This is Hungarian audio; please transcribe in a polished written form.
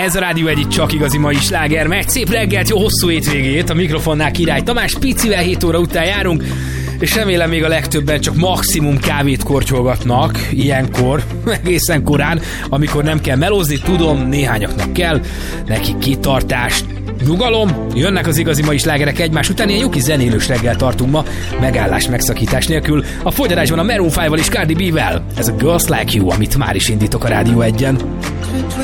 Ez a Rádió egyik csak igazi mai sláger. Megy szép reggelt, jó hosszú hétvégét. A mikrofonnál Király Tamás, picivel 7 óra után járunk, és remélem még a legtöbben csak maximum kávét kortyolgatnak ilyenkor, egészen korán, amikor nem kell melózni. Tudom, néhányaknak kell, nekik kitartás, nyugalom, jönnek az igazi mai slágerek egymás után, ilyen jó kis zenélős reggel tartunk ma, megállás, megszakítás nélkül. A folytatásban a Maroon 5-val és Cardi B-vel. Ez a Girls Like You, amit már is indítok a Rádió 1-en.